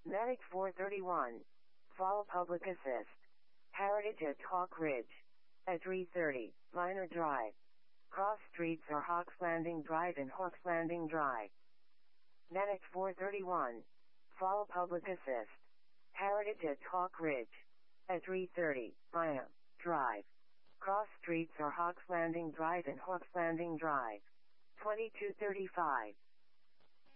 Medic 431. Fall Public Assist. Heritage at Hawk Ridge. At 330, Minor Drive. Cross streets are Hawks Landing Drive and Hawks Landing Drive. Medic 431. Fall Public Assist. Heritage at Hawk Ridge. At 330, Minor Drive. Cross streets are Hawks Landing Drive and Hawks Landing Drive. 2235.